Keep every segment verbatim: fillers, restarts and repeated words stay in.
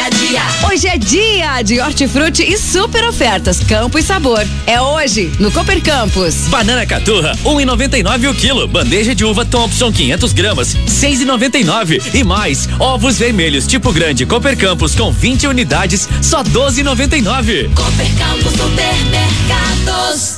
dia a dia. Hoje é dia de hortifruti e super ofertas Campo e Sabor. É hoje no Cooper Campus. Banana caturra um e noventa e nove o quilo. Bandeja de uva Thompson quinhentas gramas seis e noventa e nove. E mais ovos vermelhos tipo grande Cooper Campus com vinte unidades só doze e noventa e nove. Cooper Campus Supermercados.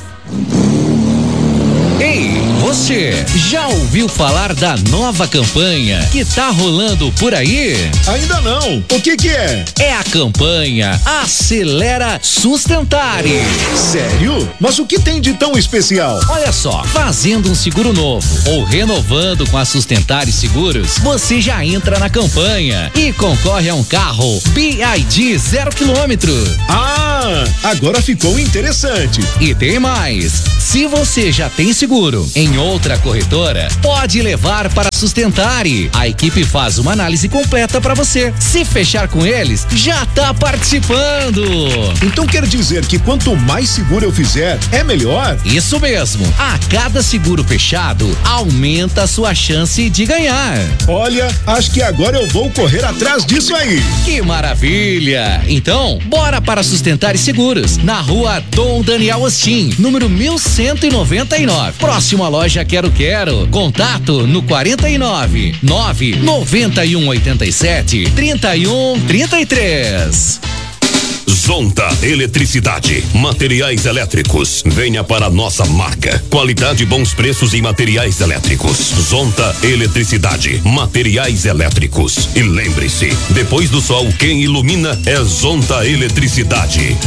Ei, você já ouviu falar da nova campanha que tá rolando por aí? Ainda não. O que que é? É a campanha Acelera Sustentare. Sério? Mas o que tem de tão especial? Olha só, fazendo um seguro novo ou renovando com a Sustentare Seguros, você já entra na campanha e concorre a um carro B I D zero quilômetro. Ah, agora ficou interessante. E tem mais. Se você já tem seguro em outra corretora, pode levar para Sustentare. A equipe faz uma análise completa para você. Se fechar com eles, já tá participando. Então quer dizer que quanto mais seguro eu fizer, é melhor? Isso mesmo. A cada seguro fechado, aumenta a sua chance de ganhar. Olha, acho que agora eu vou correr atrás disso aí. Que maravilha! Então, bora para Sustentare Seguros, na rua Dom Daniel Ostin, número mil cento e noventa e nove. Próximo à loja Quero Quero. Contato no quarenta e nove, nove, noventa e um, oitenta e sete, trinta e um, trinta e três. Zonta Eletricidade, materiais elétricos. Venha para nossa marca. Qualidade e bons preços em materiais elétricos. Zonta Eletricidade, materiais elétricos. E lembre-se, depois do sol, quem ilumina é Zonta Eletricidade.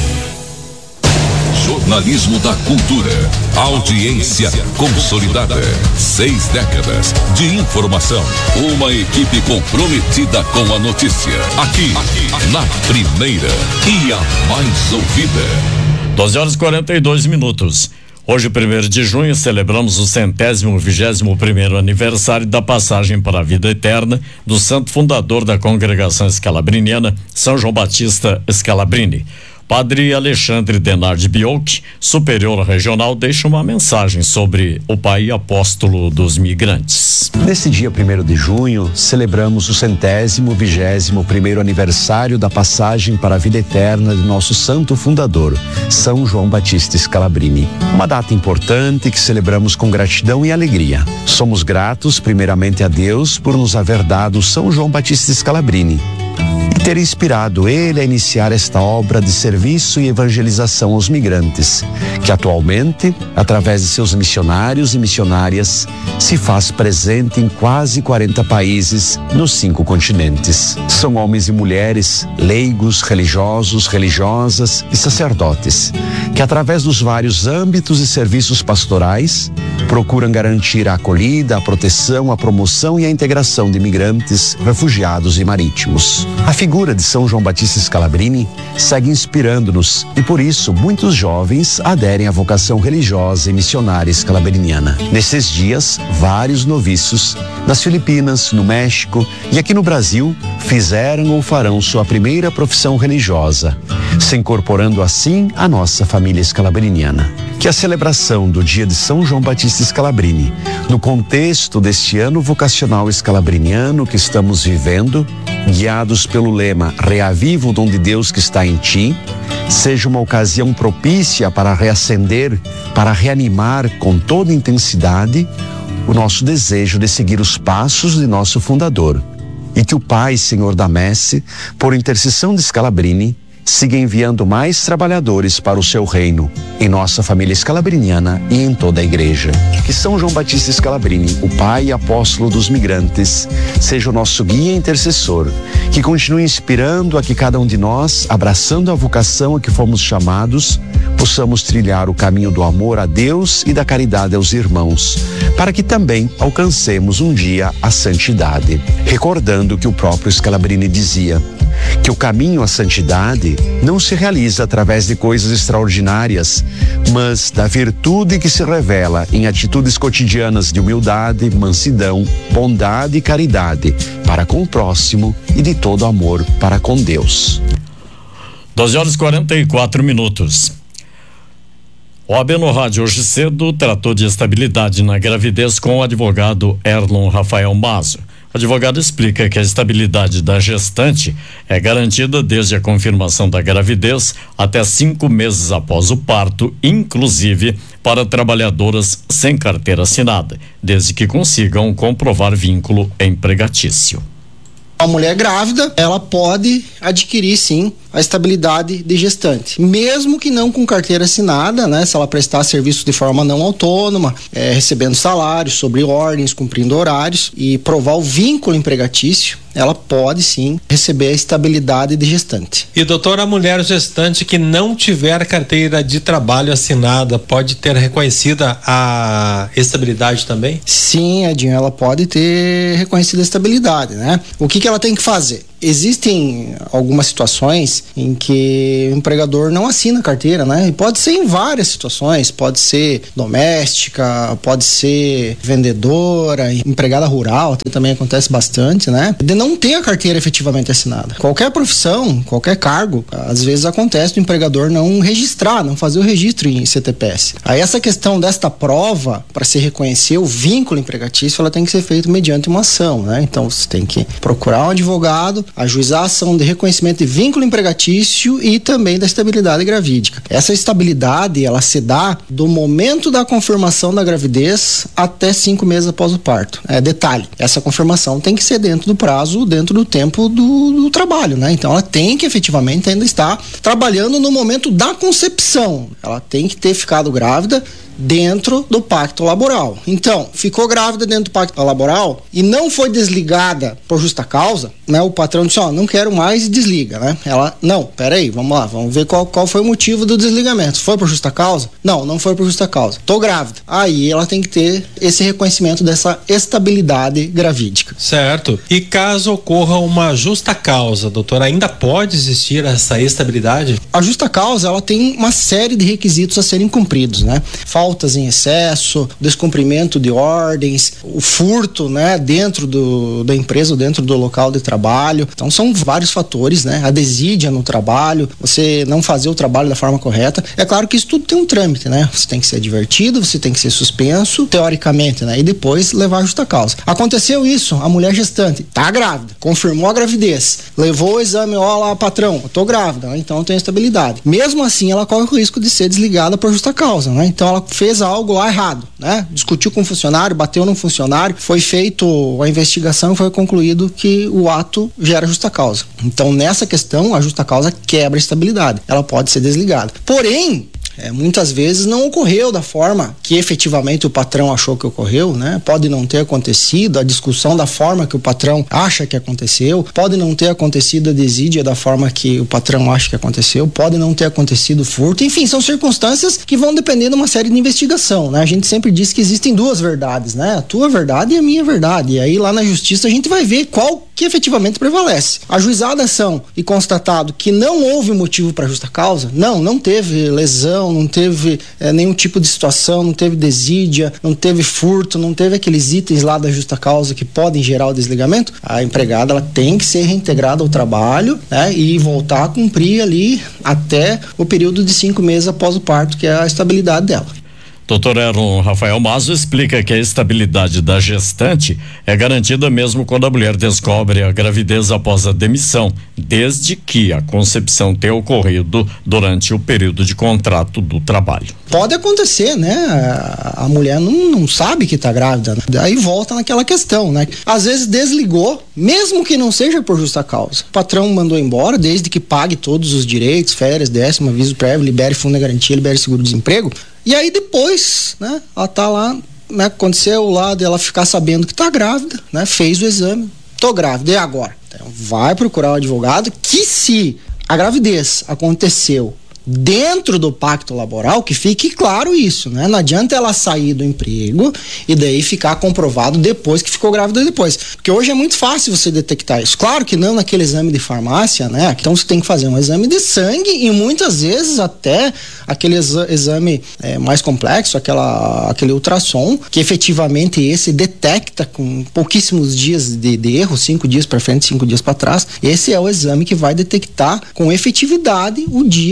Jornalismo da Cultura. Audiência consolidada. Seis décadas de informação. Uma equipe comprometida com a notícia. Aqui, aqui na primeira e a mais ouvida. doze horas e quarenta e dois minutos. Hoje, primeiro de junho, celebramos o centésimo vigésimo primeiro aniversário da passagem para a vida eterna do santo fundador da congregação escalabriniana, São João Batista Scalabrini. Padre Alexandre Denardi Biocchi, superior regional, deixa uma mensagem sobre o pai apóstolo dos migrantes. Nesse dia primeiro de junho, celebramos o centésimo vigésimo primeiro aniversário da passagem para a vida eterna de nosso santo fundador, São João Batista Scalabrini. Uma data importante que celebramos com gratidão e alegria. Somos gratos primeiramente a Deus por nos haver dado São João Batista Scalabrini e ter inspirado ele a iniciar esta obra de serviço e evangelização aos migrantes, que atualmente, através de seus missionários e missionárias, se faz presente em quase quarenta países nos cinco continentes. São homens e mulheres, leigos, religiosos, religiosas e sacerdotes, que através dos vários âmbitos e serviços pastorais, procuram garantir a acolhida, a proteção, a promoção e a integração de imigrantes, refugiados e marítimos. A figura de São João Batista Scalabrini segue inspirando-nos e por isso muitos jovens aderem à vocação religiosa e missionária scalabriniana. Nesses dias, vários noviços nas Filipinas, no México e aqui no Brasil fizeram ou farão sua primeira profissão religiosa, se incorporando assim à nossa família scalabriniana. Que a celebração do dia de São João Batista Scalabrini, no contexto deste ano vocacional scalabriniano que estamos vivendo, guiados pelo lema Reaviva o dom de Deus que está em ti, seja uma ocasião propícia para reacender, para reanimar com toda intensidade o nosso desejo de seguir os passos de nosso fundador. E que o Pai, Senhor da Messe, por intercessão de Scalabrini, siga enviando mais trabalhadores para o seu reino, em nossa família scalabriniana e em toda a igreja. Que São João Batista Scalabrini, o Pai e apóstolo dos migrantes, seja o nosso guia e intercessor, que continue inspirando a que cada um de nós, abraçando a vocação a que fomos chamados, possamos trilhar o caminho do amor a Deus e da caridade aos irmãos, para que também alcancemos um dia a santidade. Recordando que o próprio Scalabrini dizia que o caminho à santidade não se realiza através de coisas extraordinárias, mas da virtude que se revela em atitudes cotidianas de humildade, mansidão, bondade e caridade para com o próximo e de todo amor para com Deus. doze horas e quarenta e quatro minutos. O A B no rádio hoje cedo tratou de estabilidade na gravidez com o advogado Erlon Rafael Mazo. O advogado explica que a estabilidade da gestante é garantida desde a confirmação da gravidez até cinco meses após o parto, inclusive para trabalhadoras sem carteira assinada, desde que consigam comprovar vínculo empregatício. A mulher grávida, ela pode adquirir sim a estabilidade de gestante, mesmo que não com carteira assinada, né? Se ela prestar serviço de forma não autônoma, é, recebendo salários, sobre ordens, cumprindo horários e provar o vínculo empregatício, ela pode sim receber a estabilidade de gestante. E doutora, a mulher gestante que não tiver carteira de trabalho assinada pode ter reconhecida a estabilidade também? Sim, Edinho, ela pode ter reconhecida a estabilidade, né? O que que ela tem que fazer? Existem algumas situações em que o empregador não assina a carteira, né? E pode ser em várias situações, pode ser doméstica, pode ser vendedora, empregada rural, também acontece bastante, né? De não ter a carteira efetivamente assinada. Qualquer profissão, qualquer cargo, às vezes acontece do empregador não registrar, não fazer o registro em C T P S. Aí essa questão desta prova, para se reconhecer o vínculo empregatício, ela tem que ser feita mediante uma ação, né? Então você tem que procurar um advogado, ajuizar a ação de reconhecimento de vínculo empregatício e também da estabilidade gravídica. Essa estabilidade, ela se dá do momento da confirmação da gravidez até cinco meses após o parto. É, detalhe, essa confirmação tem que ser dentro do prazo, dentro do tempo do, do trabalho, né? Então ela tem que efetivamente ainda estar trabalhando no momento da concepção. Ela tem que ter ficado grávida dentro do pacto laboral. Então, ficou grávida dentro do pacto laboral e não foi desligada por justa causa, né? O patrão disse, ó, não quero mais e desliga, né? Ela, não, peraí, vamos lá, vamos ver qual, qual foi o motivo do desligamento. Foi por justa causa? Não, não foi por justa causa. Tô grávida. Aí ela tem que ter esse reconhecimento dessa estabilidade gravídica. Certo. E caso ocorra uma justa causa, doutora, ainda pode existir essa estabilidade? A justa causa, ela tem uma série de requisitos a serem cumpridos, né? Faltas em excesso, descumprimento de ordens, o furto, né, dentro do, da empresa, dentro do local de trabalho. Então são vários fatores, né? A desídia no trabalho, você não fazer o trabalho da forma correta. É claro que isso tudo tem um trâmite, né? Você tem que ser advertido, você tem que ser suspenso, teoricamente, né? E depois levar a justa causa. Aconteceu isso, a mulher gestante tá grávida, confirmou a gravidez, levou o exame, ó lá, patrão, eu tô grávida, né? Então eu tenho estabilidade. Mesmo assim, ela corre o risco de ser desligada por justa causa, né? Então ela fez algo lá errado, né? Discutiu com o funcionário, bateu num funcionário, foi feito a investigação e foi concluído que o ato gera justa causa. Então, nessa questão, a justa causa quebra a estabilidade. Ela pode ser desligada. Porém, É, muitas vezes não ocorreu da forma que efetivamente o patrão achou que ocorreu, né? Pode não ter acontecido a discussão da forma que o patrão acha que aconteceu, pode não ter acontecido a desídia da forma que o patrão acha que aconteceu, pode não ter acontecido furto, enfim, são circunstâncias que vão depender de uma série de investigação, né? A gente sempre diz que existem duas verdades, né? A tua verdade e a minha verdade, e aí lá na justiça a gente vai ver qual que efetivamente prevalece. Ajuizada a ação e constatado que não houve motivo para justa causa, não, não teve lesão, não teve é, nenhum tipo de situação, não teve desídia, não teve furto, não teve aqueles itens lá da justa causa que podem gerar o desligamento, a empregada ela tem que ser reintegrada ao trabalho, né, e voltar a cumprir ali até o período de cinco meses após o parto, que é a estabilidade dela. Doutor Aaron Rafael Mazo explica que a estabilidade da gestante é garantida mesmo quando a mulher descobre a gravidez após a demissão, desde que a concepção tenha ocorrido durante o período de contrato do trabalho. Pode acontecer, né? A, a mulher não, não sabe que está grávida, né? Aí volta naquela questão, né? Às vezes desligou, mesmo que não seja por justa causa. O patrão mandou embora, desde que pague todos os direitos, férias, décimo, aviso prévio, libere fundo de garantia, libere seguro-desemprego. E aí depois, né, ela tá lá, né, aconteceu lá dela ficar sabendo que tá grávida, né, fez o exame, tô grávida, e agora? Então, vai procurar um advogado que, se a gravidez aconteceu dentro do pacto laboral, que fique claro isso, né? Não adianta ela sair do emprego e daí ficar comprovado depois que ficou grávida depois, porque hoje é muito fácil você detectar isso. Claro que não naquele exame de farmácia, né? Então você tem que fazer um exame de sangue e muitas vezes até aquele exa- exame é, mais complexo, aquela, aquele ultrassom, que efetivamente esse detecta com pouquíssimos dias de, de erro, cinco dias para frente, cinco dias para trás. Esse é o exame que vai detectar com efetividade o dia que a mulher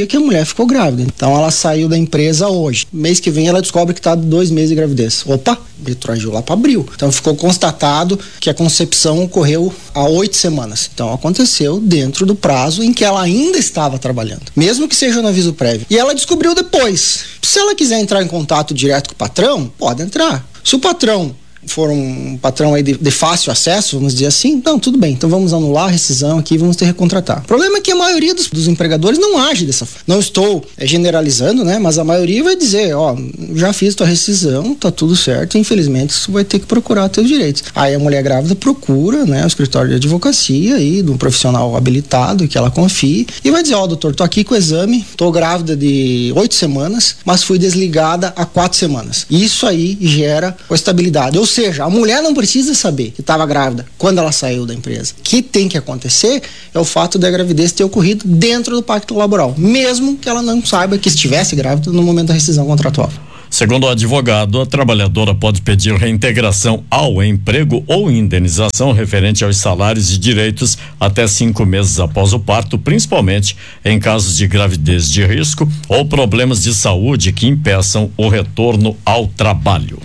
ficou grávida. Então ela saiu da empresa hoje. Mês que vem ela descobre que está dois meses de gravidez. Opa, retroagiu lá para abril. Então ficou constatado que a concepção ocorreu há oito semanas. Então aconteceu dentro do prazo em que ela ainda estava trabalhando, mesmo que seja no aviso prévio. E ela descobriu depois. Se ela quiser entrar em contato direto com o patrão, pode entrar. Se o patrão for um patrão aí de, de fácil acesso, vamos dizer assim, não, tudo bem, então vamos anular a rescisão aqui e vamos ter que recontratar. O problema é que a maioria dos, dos empregadores não age dessa forma. Não estou é, generalizando, né, mas a maioria vai dizer, ó, já fiz tua rescisão, tá tudo certo, infelizmente você vai ter que procurar teus direitos. Aí a mulher grávida procura, né, o escritório de advocacia aí, de um profissional habilitado que ela confie, e vai dizer, ó, doutor, tô aqui com o exame, tô grávida de oito semanas, mas fui desligada há quatro semanas. Isso aí gera estabilidade. Ou seja, a mulher não precisa saber que estava grávida quando ela saiu da empresa. O que tem que acontecer é o fato da gravidez ter ocorrido dentro do pacto laboral, mesmo que ela não saiba que estivesse grávida no momento da rescisão contratual. Segundo o advogado, a trabalhadora pode pedir reintegração ao emprego ou indenização referente aos salários e direitos até cinco meses após o parto, principalmente em casos de gravidez de risco ou problemas de saúde que impeçam o retorno ao trabalho.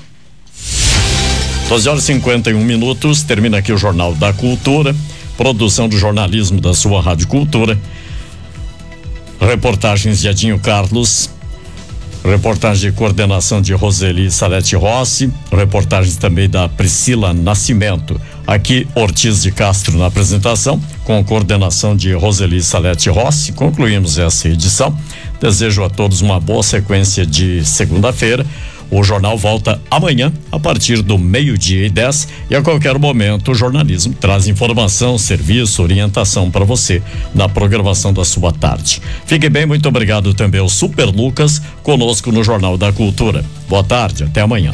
doze horas e cinquenta e um minutos, termina aqui o Jornal da Cultura, produção do jornalismo da sua Rádio Cultura, reportagens de Adinho Carlos, reportagem de coordenação de Roseli Salete Rossi, reportagens também da Priscila Nascimento. Aqui Ortiz de Castro na apresentação, com coordenação de Roseli Salete Rossi. Concluímos essa edição. Desejo a todos uma boa sequência de segunda-feira. O jornal volta amanhã a partir do meio-dia e dez, e a qualquer momento o jornalismo traz informação, serviço, orientação para você na programação da sua tarde. Fique bem, muito obrigado também ao Super Lucas conosco no Jornal da Cultura. Boa tarde, até amanhã.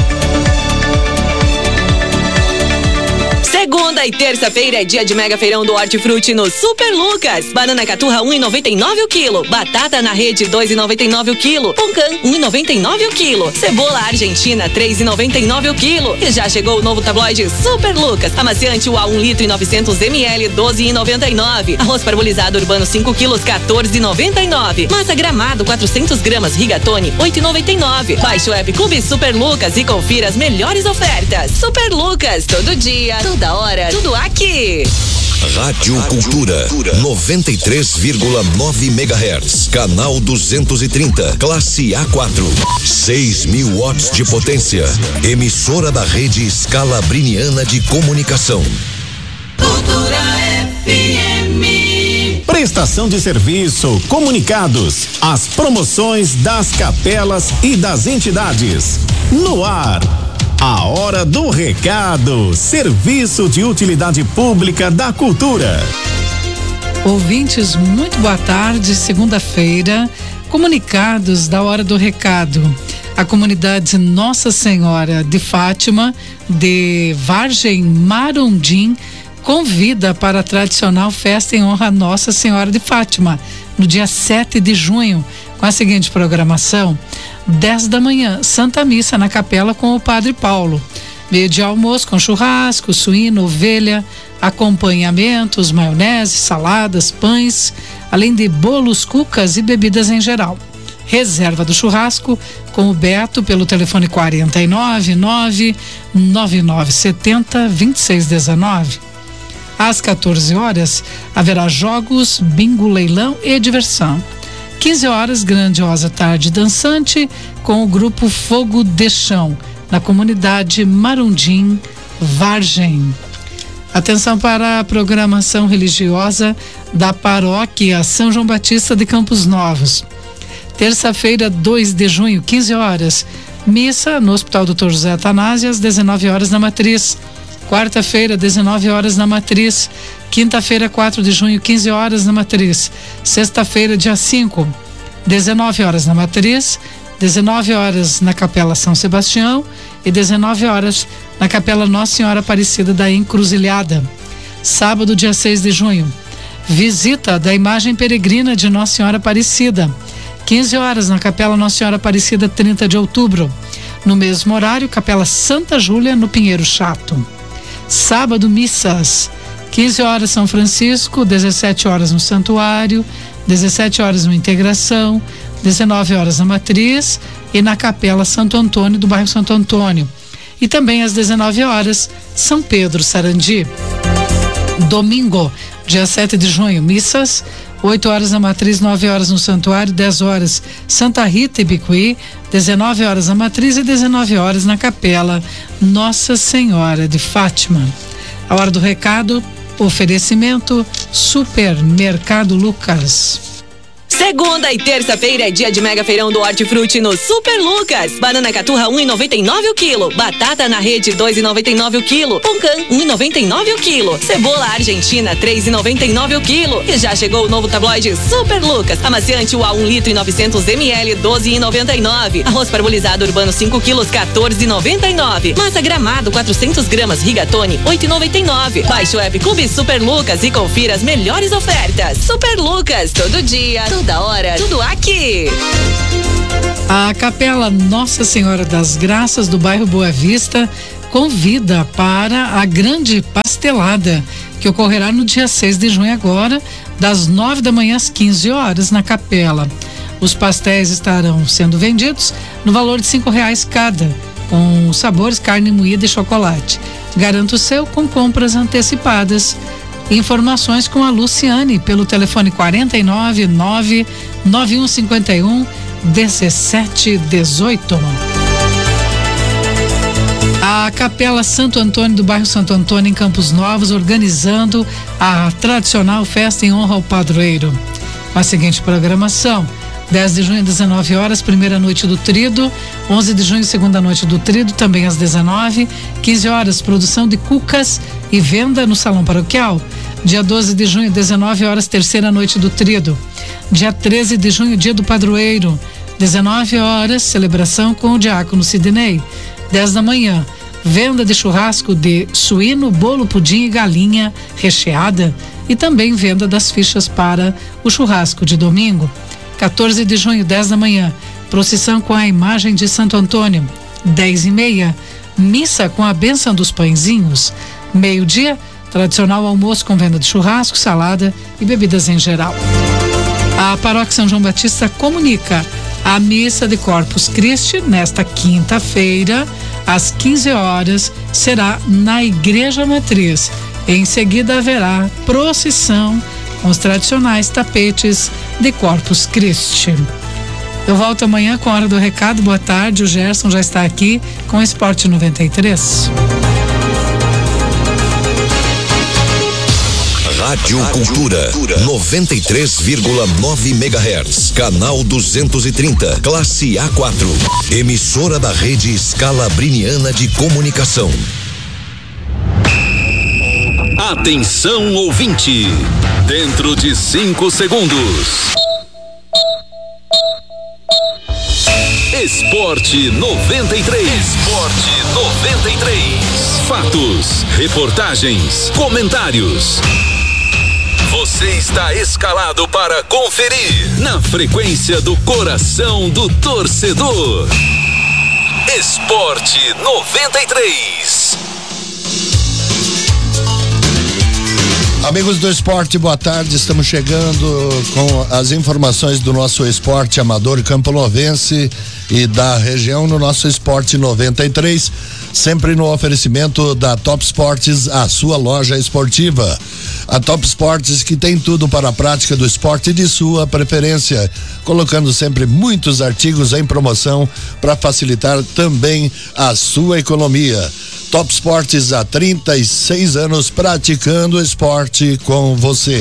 Segunda e terça-feira é dia de mega feirão do Hortifruti no Super Lucas. Banana caturra um e noventa e nove o quilo. Batata na rede dois e noventa e nove o quilo. Pão-can um e noventa e nove o quilo. Cebola argentina três e noventa e nove o quilo. E já chegou o novo tabloide Super Lucas. Amaciante U A um litro e novecentos mililitros doze e noventa e nove. Arroz parbolizado urbano cinco quilos quatorze e noventa e nove. Massa Gramado quatrocentos gramas Rigatoni oito e noventa e nove. Baixe o app Clube Super Lucas e confira as melhores ofertas. Super Lucas, todo dia, toda hora, tudo aqui. Rádio Cultura, noventa e três vírgula nove megahertz, canal duzentos e trinta, classe A quatro, seis mil watts de potência, emissora da rede Scalabriniana de Comunicação. Cultura F M. Prestação de serviço, comunicados, as promoções das capelas e das entidades. No ar. A Hora do Recado, serviço de utilidade pública da cultura. Ouvintes, muito boa tarde, segunda-feira, comunicados da Hora do Recado. A comunidade Nossa Senhora de Fátima, de Vargem Marondim, convida para a tradicional festa em honra a Nossa Senhora de Fátima, no dia sete de junho, com a seguinte programação: dez da manhã, Santa Missa na capela com o Padre Paulo. Meio de almoço com churrasco, suíno, ovelha, acompanhamentos, maionese, saladas, pães, além de bolos, cucas e bebidas em geral. Reserva do churrasco com o Beto pelo telefone quarenta e nove, nove nove nove setenta, vinte e seis dezenove. Às quatorze horas, haverá jogos, bingo, leilão e diversão. quinze horas, grandiosa tarde dançante com o grupo Fogo de Chão, na comunidade Marondim, Vargem. Atenção para a programação religiosa da paróquia São João Batista de Campos Novos. Terça-feira, dois de junho, quinze horas, missa no Hospital doutor José Atanásio, às dezenove horas na Matriz. Quarta-feira, dezenove horas na Matriz. Quinta-feira, quatro de junho, quinze horas na Matriz. Sexta-feira, dia cinco, dezenove horas na Matriz, dezenove horas na Capela São Sebastião e dezenove horas na Capela Nossa Senhora Aparecida da Encruzilhada. Sábado, dia seis de junho, visita da imagem peregrina de Nossa Senhora Aparecida. quinze horas na Capela Nossa Senhora Aparecida, trinta de outubro. No mesmo horário, Capela Santa Júlia, no Pinheiro Chato. Sábado, missas. quinze horas São Francisco, dezessete horas no Santuário, dezessete horas no Integração, dezenove horas na Matriz e na Capela Santo Antônio do bairro Santo Antônio. E também às dezenove horas, São Pedro Sarandi. Domingo, dia sete de junho, missas, oito horas na Matriz, nove horas no Santuário, dez horas Santa Rita e Bicuí, dezenove horas na Matriz e dezenove horas na Capela Nossa Senhora de Fátima. A hora do recado, oferecimento Supermercado Lucas. Segunda e terça-feira é dia de mega feirão do Hortifruti no Super Lucas. Banana caturra um e noventa e nove o quilo. Batata na rede dois e noventa e nove o quilo. Pão-can um e noventa e nove o quilo. Cebola argentina três e noventa e nove o quilo. E já chegou o novo tabloide Super Lucas. Amaciante U A um litro e novecentos mililitros doze e noventa e nove. Arroz parbolizado urbano cinco quilos quatorze e noventa e nove. Massa Gramado quatrocentos gramas Rigatoni oito e noventa e nove. Baixe o app Clube Super Lucas e confira as melhores ofertas. Super Lucas, todo dia, toda hora, tudo aqui. A Capela Nossa Senhora das Graças do bairro Boa Vista convida para a grande pastelada que ocorrerá no dia seis de junho agora, das nove da manhã às quinze horas na capela. Os pastéis estarão sendo vendidos no valor de cinco reais cada, com sabores carne moída e chocolate. Garanta o seu com compras antecipadas. Informações com a Luciane pelo telefone quarenta e nove, nove nove um cinco um, dezessete dezoito. A Capela Santo Antônio do bairro Santo Antônio em Campos Novos organizando a tradicional festa em honra ao padroeiro. Com a seguinte programação: dez de junho, dezenove horas, primeira noite do Trido. onze de junho, segunda noite do Trido, também às dezenove. quinze horas, produção de cucas e venda no Salão Paroquial. Dia doze de junho, dezenove horas, terceira noite do Trido. Dia treze de junho, dia do padroeiro. dezenove horas, celebração com o diácono Sidney. dez da manhã, venda de churrasco de suíno, bolo, pudim e galinha recheada. E também venda das fichas para o churrasco de domingo. quatorze de junho, dez da manhã, procissão com a imagem de Santo Antônio. dez e meia, missa com a bênção dos pãezinhos. Meio-dia, tradicional almoço com venda de churrasco, salada e bebidas em geral. A Paróquia São João Batista comunica a missa de Corpus Christi nesta quinta-feira, às quinze horas, será na Igreja Matriz. Em seguida haverá procissão com os tradicionais tapetes de Corpus Christi. Eu volto amanhã com a Hora do Recado. Boa tarde, o Gerson já está aqui com o Esporte noventa e três. Rádio Cultura, noventa e três vírgula nove megahertz, canal duzentos e trinta, classe A quatro, emissora da rede Scalabriniana de Comunicação. Atenção, ouvinte, dentro de cinco segundos. Esporte noventa e três. Esporte noventa e três. Fatos, reportagens, comentários. Você está escalado para conferir na frequência do coração do torcedor. Esporte noventa e três. Amigos do esporte, boa tarde. Estamos chegando com as informações do nosso esporte amador camponovense e da região no nosso Esporte noventa e três, sempre no oferecimento da Top Sports, a sua loja esportiva. A Top Sports, que tem tudo para a prática do esporte de sua preferência, colocando sempre muitos artigos em promoção para facilitar também a sua economia. Top Sports, há trinta e seis anos praticando esporte com você.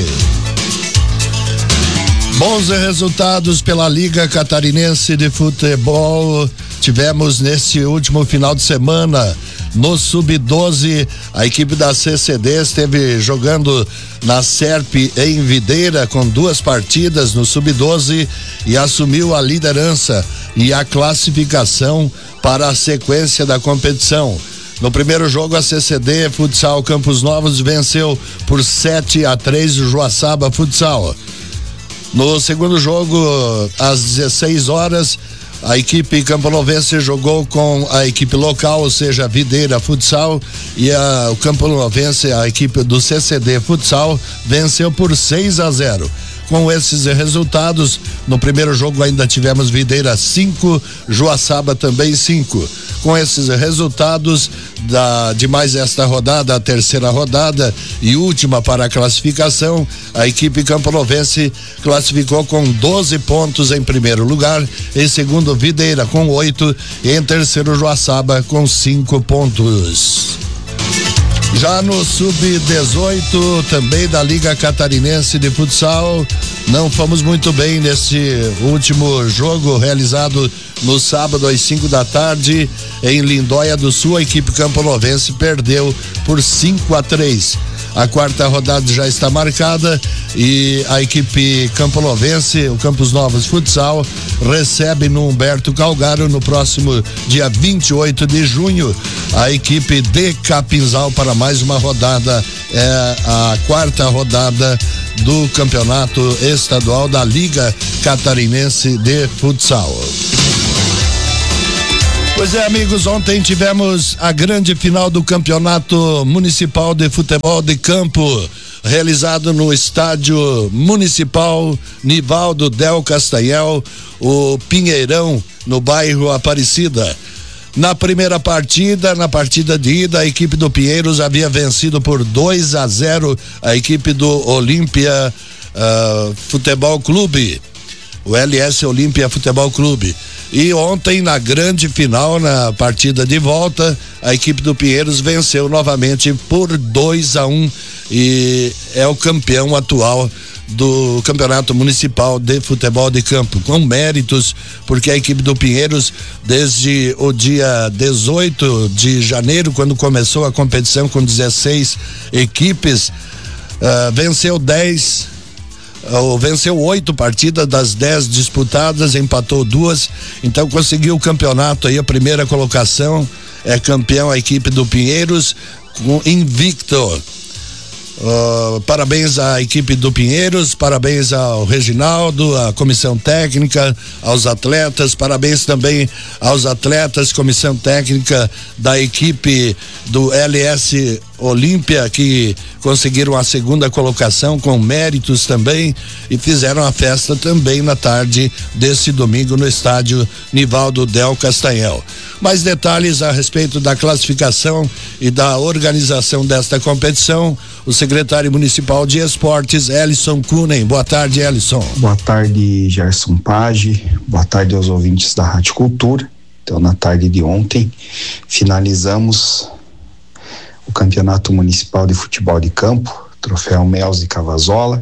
Bons resultados pela Liga Catarinense de Futebol tivemos neste último final de semana. No sub doze, a equipe da C C D esteve jogando na Serp em Videira com duas partidas no sub doze e assumiu a liderança e a classificação para a sequência da competição. No primeiro jogo, a C C D Futsal Campos Novos venceu por sete a três o Joaçaba Futsal. No segundo jogo, às dezesseis horas, A equipe camponovense jogou com a equipe local, ou seja, a Videira Futsal, e a, o camponovense, a equipe do C C D Futsal, venceu por seis a zero. Com esses resultados, no primeiro jogo ainda tivemos Videira cinco, Joaçaba também cinco. Com esses resultados da, de mais esta rodada, a terceira rodada e última para a classificação, a equipe camponovense classificou com doze pontos em primeiro lugar, em segundo Videira com oito e em terceiro Joaçaba com cinco pontos. Já no sub dezoito, também da Liga Catarinense de Futsal, não fomos muito bem nesse último jogo realizado no sábado às cinco da tarde em Lindóia do Sul. A equipe camponovense perdeu por cinco a três. A quarta rodada já está marcada e a equipe camponovense, o Campos Novos Futsal, recebe no Humberto Calgaro no próximo dia vinte e oito de junho a equipe de Capinzal para mais uma rodada, é a quarta rodada do campeonato estadual da Liga Catarinense de Futsal. Pois é, amigos, ontem tivemos a grande final do Campeonato Municipal de Futebol de Campo, realizado no Estádio Municipal Nivaldo Del Castanhel, o Pinheirão, no bairro Aparecida. Na primeira partida, na partida de ida, a equipe do Pinheiros havia vencido por dois a zero a equipe do Olímpia uh, Futebol Clube, o L S Olímpia Futebol Clube. E ontem, na grande final, na partida de volta, a equipe do Pinheiros venceu novamente por dois a um e é o campeão atual do Campeonato Municipal de Futebol de Campo, com méritos, porque a equipe do Pinheiros, desde o dia dezoito de janeiro, quando começou a competição com dezesseis equipes, uh, venceu dez. Uh, venceu oito partidas das dez disputadas, empatou duas, então conseguiu o campeonato aí, a primeira colocação, é campeão a equipe do Pinheiros, com invicto. Uh, parabéns à equipe do Pinheiros, parabéns ao Reginaldo, à comissão técnica, aos atletas, parabéns também aos atletas, comissão técnica da equipe do L S Olímpia, que conseguiram a segunda colocação com méritos também e fizeram a festa também na tarde desse domingo no estádio Nivaldo Del Castanhel. Mais detalhes a respeito da classificação e da organização desta competição, o secretário municipal de esportes, Elison Kunen. Boa tarde, Elison. Boa tarde, Gerson Page. Boa tarde aos ouvintes da Rádio Cultura. Então, na tarde de ontem, finalizamos o Campeonato Municipal de Futebol de Campo, Troféu Melzi Cavazola.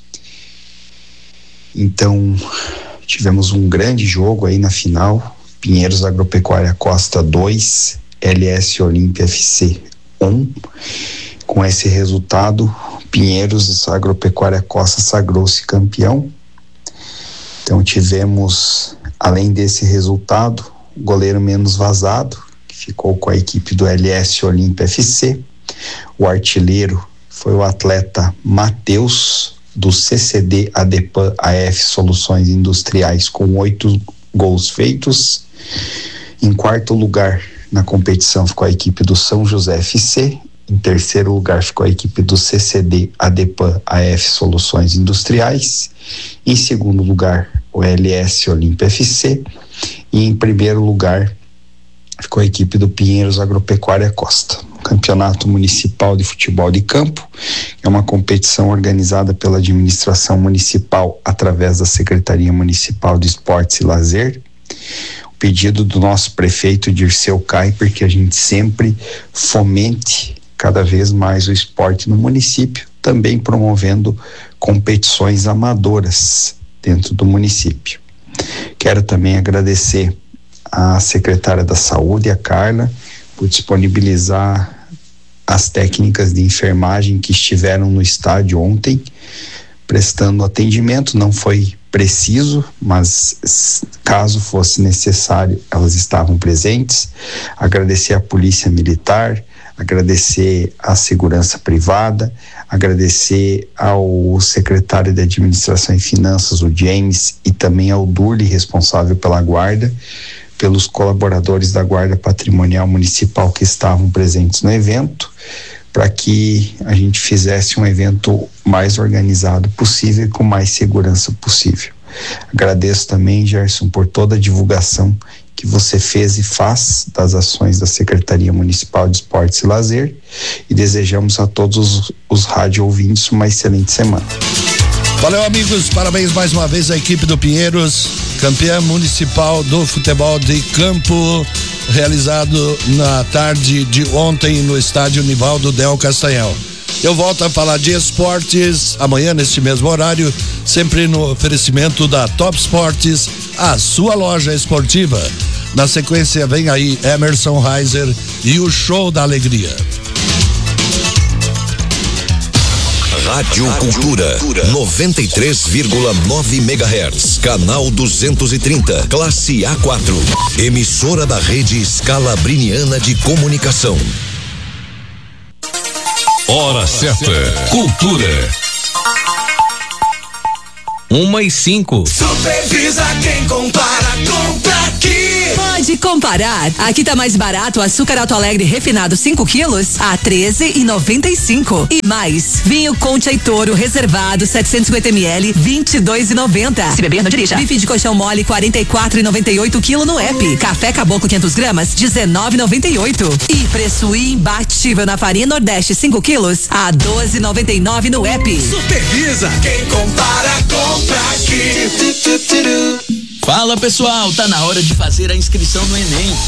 Então, tivemos um grande jogo aí na final. Pinheiros Agropecuária Costa dois, L S Olímpia F C um. Com esse resultado, Pinheiros Agropecuária Costa sagrou-se campeão. Então tivemos, além desse resultado, o goleiro menos vazado, que ficou com a equipe do L S Olímpia F C. O artilheiro foi o atleta Matheus, do C C D Adepan A F Soluções Industriais, com oito gols feitos. Em quarto lugar na competição ficou a equipe do São José F C. Em terceiro lugar ficou a equipe do C C D Adepan A F Soluções Industriais. Em segundo lugar, o L S Olímpia F C. E em primeiro lugar ficou a equipe do Pinheiros Agropecuária Costa. O Campeonato Municipal de Futebol de Campo é uma competição organizada pela administração municipal através da Secretaria Municipal de Esportes e Lazer. O pedido do nosso prefeito Dirceu Kuiper, que a gente sempre fomente cada vez mais o esporte no município, também promovendo competições amadoras dentro do município. Quero também agradecer à secretária da Saúde, a Carla, por disponibilizar as técnicas de enfermagem que estiveram no estádio ontem, prestando atendimento. Não foi preciso, mas caso fosse necessário, elas estavam presentes. Agradecer à Polícia Militar, agradecer à segurança privada, Agradecer ao secretário de Administração e Finanças, o James, e também ao Durli, responsável pela guarda, pelos colaboradores da Guarda Patrimonial Municipal que estavam presentes no evento, para que a gente fizesse um evento mais organizado possível e com mais segurança possível. Agradeço também, Gerson, por toda a divulgação que você fez e faz das ações da Secretaria Municipal de Esportes e Lazer, e desejamos a todos os, os rádio ouvintes uma excelente semana. Valeu, amigos, parabéns mais uma vez à equipe do Pinheiros, campeã municipal do futebol de campo, realizado na tarde de ontem no estádio Nivaldo Del Castanhal. Eu volto a falar de esportes amanhã neste mesmo horário, sempre no oferecimento da Top Sports, a sua loja esportiva. Na sequência vem aí Emerson Reiser e o Show da Alegria. Rádio Cultura, noventa e três vírgula nove megahertz, canal duzentos e trinta, classe A quatro, emissora da rede Scalabriniana de Comunicação. Hora certa, cultura. Uma e cinco. Supervisa quem compara, compra aqui. Pode comparar. Aqui tá mais barato o açúcar Alto Alegre refinado cinco quilos a treze e noventa e cinco. E mais, vinho Conte e Toro reservado setecentos e cinquenta mililitros, vinte e dois e noventa. Se beber, não dirija. Bife de colchão mole quarenta e quatro e noventa e oito quilo no app. Café Caboclo quinhentos gramas, dezenove e noventa e oito. E preço imbatível na farinha Nordeste cinco quilos a doze e noventa e nove no app. Supervisa quem compara, compra aqui. Fala pessoal, tá na hora de fazer a inscrição no Enem.